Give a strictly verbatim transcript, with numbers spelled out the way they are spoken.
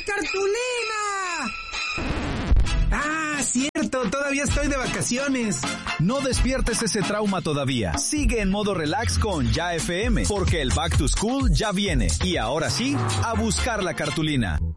cartulina! ¡Ah, cierto! Todavía estoy de vacaciones. No despiertes ese trauma todavía. Sigue en modo relax con Ya F M, porque el Back to School ya viene. Y ahora sí, a buscar la cartulina.